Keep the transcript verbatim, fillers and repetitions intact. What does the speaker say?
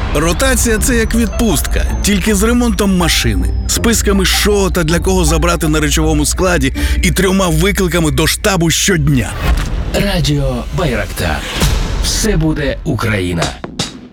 Ротація – це як відпустка, тільки з ремонтом машини, списками що та для кого забрати на речовому складі і трьома викликами до штабу щодня. Радіо Байрактар. Все буде Україна.